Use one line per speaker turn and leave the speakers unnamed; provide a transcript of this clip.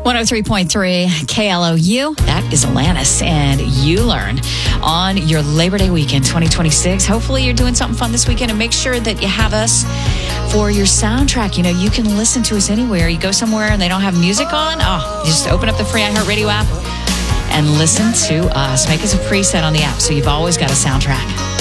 103.3 KLOU. That is Alanis and You Learn on your Labor Day weekend 2026. Hopefully you're doing something fun this weekend, and make sure that you have us for your soundtrack. You know, you can listen to us anywhere. You go somewhere and they don't have music on. Oh, you just open up the free iHeartRadio app and listen to us. Make us a preset on the app so you've always got a soundtrack.